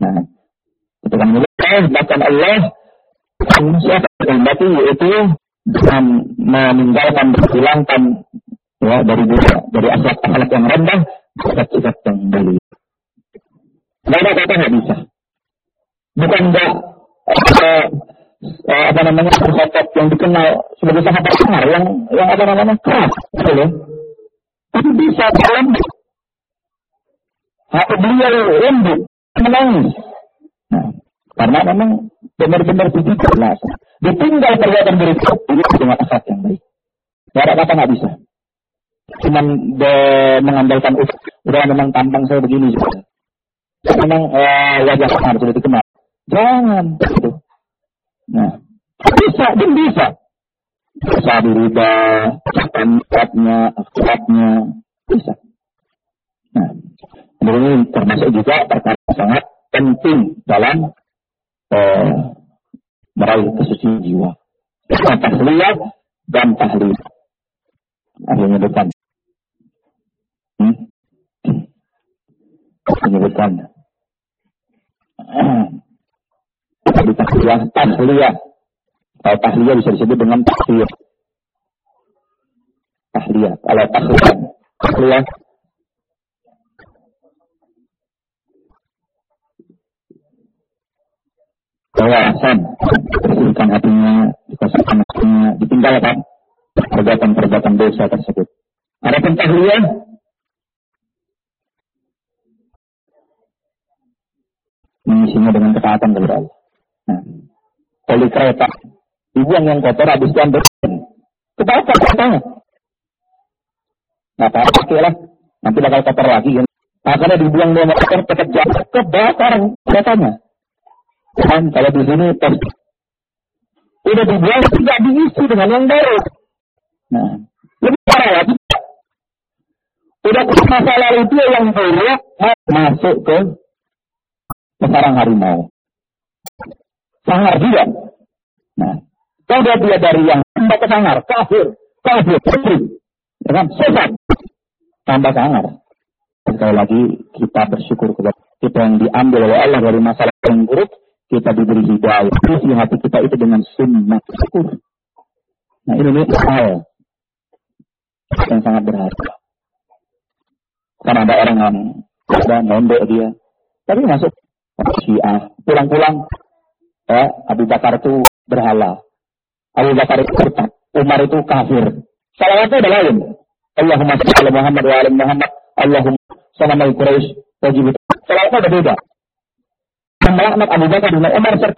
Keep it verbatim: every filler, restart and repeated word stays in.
Nah, ketika menilai bahkan Allah siapa yang berarti yaitu dengan meninggalkan menghilangkan ya dari dari akhlak-akhlak yang rendah sifat-sifat yang mulia. Nggak ada kata nggak bisa. Bukan nggak uh, uh, apa namanya sahabat yang dikenal sebagai sahabat besar yang yang apa namanya keras, gitu. Tapi bisa dalam hati beliau lembut, menangis. Nah, karena memang benar-benar begitu jelas. Ditinggal perbuatan berikut ini dengan akhlak yang baik. Nggak ada kata nggak bisa. Cuman de- mengandalkan udah memang tampang saya begini juga. Memang eh, wajah saya sudah dikenal. Jangan gitu. Nah, bisa, dia bisa. Bisa dirubah, tempatnya, akhlaknya, bisa. Nah, ini termasuk juga perkara sangat penting dalam eh, meraih kesucian jiwa. Tahliyah dan tahlil. Akhirnya depan. Hmm? Menyebutkan di tahliyah, tahliyah. Kalau tahliyah bisa disebut dengan tahliyah. Tahliyah. Kalau tahliyah, tahliyah kawasan, bersihkan hatinya, dikosongkan hatinya, ditinggalkan perbuatan-perbuatan dosa tersebut. Adapun tahliyah mengisinya dengan ketaatan kepada Allah. Nah, oli kereta dibuang yang kotor habis diambil kebakar keretanya. Nah, pakai lah, nanti bakal kotor lagi kan. Akhirnya dibuang dengan kotor tetap jatuh kebakar keretanya. Dan kalau di sini tes udah dibuang tidak diisi dengan yang baru. Nah, lebih parah lagi. Udah masa lalu dia yang buruk masuk ke sarang harimau. Sangar juga. Nah, kalau dia dari yang tambah ke sangar, kafir, kafir, kafir, dengan sesat, tambah sangar. Sekali lagi kita bersyukur kepada kita yang diambil oleh Allah dari masalah yang buruk, kita diberi hidayah. Isi hati kita itu dengan sunnah syukur. Nah, ini hal yang sangat berharga. Karena ada orang yang ada mondok dia, tapi masuk Syiah, pulang-pulang ya, Abu Bakar itu berhala, Abu Bakar itu murtad, Umar itu kafir. Salawatnya ada lain. Allahumma shalli ala Muhammad wa ala Muhammad, Allahumma salli ala Quraisy, wajib. Salawatnya ada beda. Melaknat Abu Bakar dan Umar serta